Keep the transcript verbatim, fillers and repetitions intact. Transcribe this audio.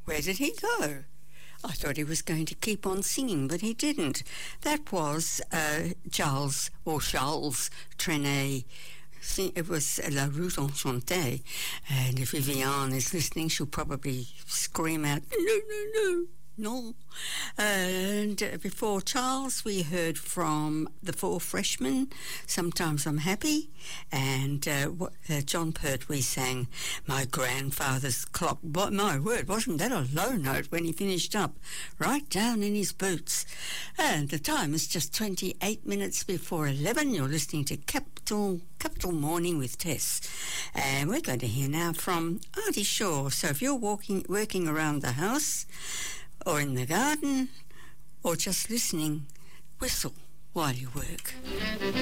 Where did he go? I thought he was going to keep on singing, but he didn't. That was uh, Charles, or Charles Trenet. It was La Route Enchantée. And if Viviane is listening, she'll probably scream out, no, no, no. No. And before Charles, we heard from the Four Freshmen, Sometimes I'm Happy, and uh, uh, John Pertwee sang My Grandfather's Clock. But my word, wasn't that a low note when he finished up? Right down in his boots. And the time is just twenty-eight minutes before eleven. You're listening to Capital Capital Morning with Tess. And we're going to hear now from Artie Shaw. So if you're walking, working around the house, or in the garden, or just listening, whistle while you work.